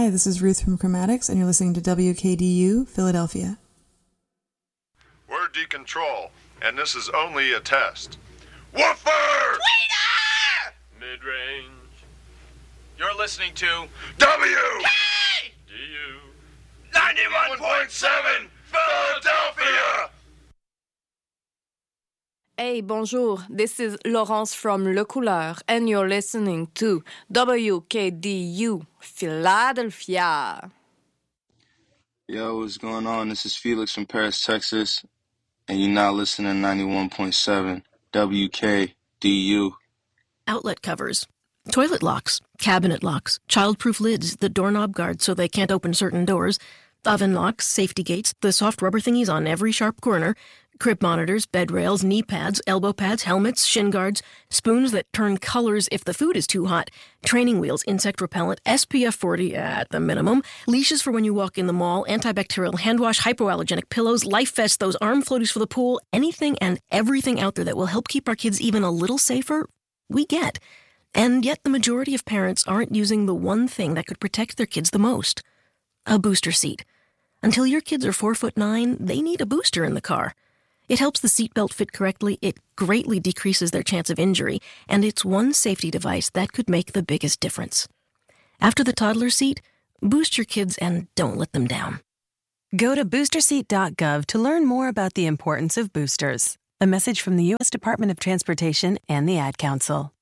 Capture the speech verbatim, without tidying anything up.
Hi, this is Ruth from Chromatics, and you're listening to W K D U, Philadelphia. We're D-Control, and this is only a test. Woofer! Tweeter! Mid-range. You're listening to W! K! D U ninety-one point seven Philadelphia! Hey, bonjour. This is Laurence from Le Couleur, and you're listening to W K D U, Philadelphia. Yo, what's going on? This is Felix from Paris, Texas, and you're now listening to ninety-one point seven W K D U. Outlet covers, toilet locks, cabinet locks, childproof lids, the doorknob guard so they can't open certain doors, oven locks, safety gates, the soft rubber thingies on every sharp corner, crib monitors, bed rails, knee pads, elbow pads, helmets, shin guards, spoons that turn colors if the food is too hot, training wheels, insect repellent, S P F forty at the minimum, leashes for when you walk in the mall, antibacterial hand wash, hypoallergenic pillows, life vests, those arm floaties for the pool, anything and everything out there that will help keep our kids even a little safer, we get. And yet the majority of parents aren't using the one thing that could protect their kids the most, a booster seat. Until your kids are four foot nine, they need a booster in the car. It helps the seatbelt fit correctly, it greatly decreases their chance of injury, and it's one safety device that could make the biggest difference. After the toddler seat, boost your kids and don't let them down. Go to booster seat dot gov to learn more about the importance of boosters. A message from the U S Department of Transportation and the Ad Council.